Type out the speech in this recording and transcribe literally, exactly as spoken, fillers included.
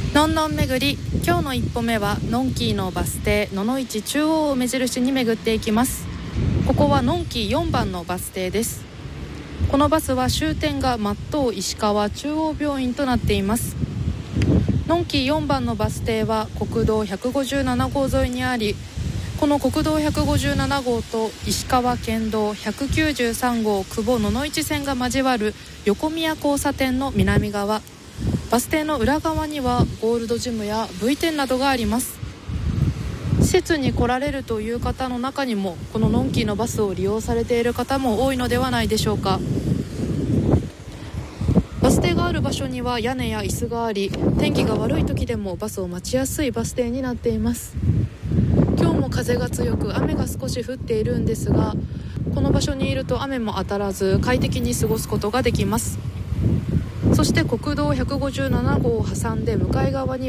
のんのん巡り、今日の一歩目はのんきーのバス停野々市中央を目印に巡っていきます。ここはのんきーよんばんのバス停です。このバスは終点が松任石川中央病院となっています。のんきーよんばんのバス停は国道ひゃくごじゅうななごう沿いにあり、この国道ひゃくごじゅうななごうと石川県道ひゃくきゅうじゅうさんごう久保野々市線が交わる横宮交差点の南側、バス停の裏側にはゴールドジムや ブイてんなどがあります。施設に来られるという方の中にもこののんきーのバスを利用されている方も多いのではないでしょうか。バス停がある場所には屋根や椅子があり、天気が悪い時でもバスを待ちやすいバス停になっています。今日も風が強く雨が少し降っているんですが、この場所にいると雨も当たらず快適に過ごすことができます。そして国道ひゃくごじゅうななごうを挟んで向かい側に